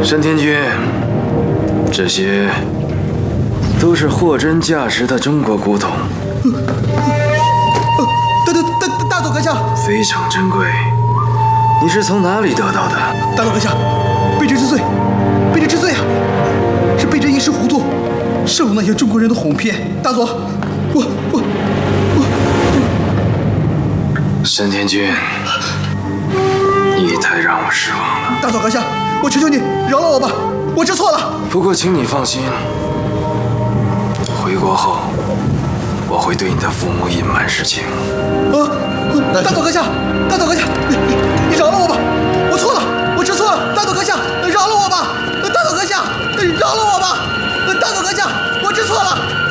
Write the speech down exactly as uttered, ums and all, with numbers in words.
沈天君，这些都是货真价实的中国古董。 大大大大佐阁下， 非常珍贵。你是从哪里得到的？ 大佐阁下，卑职知罪，卑职知罪啊！是卑职一时糊涂，受了那些中国人的哄骗。大佐，我我我…… 沈天君，你太让我失望了。 大佐阁下，我求求你饶了我吧，我知错了。 不过，请你放心，回国后我会对你的父母隐瞒实情。 啊，大佐阁下，大佐阁下，你你你饶了我吧，我错了，我知错了。大佐阁下，饶了我吧，大佐阁下，饶了我吧，大佐阁下，我知错了。